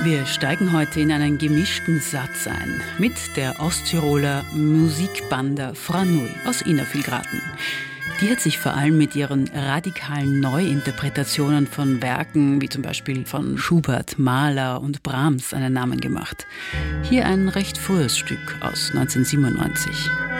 Wir steigen heute in einen gemischten Satz ein mit der Osttiroler Musikbanda Franui aus Innervillgraten. Die hat sich vor allem mit ihren radikalen Neuinterpretationen von Werken wie zum Beispiel von Schubert, Mahler und Brahms einen Namen gemacht. Hier ein recht frühes Stück aus 1997.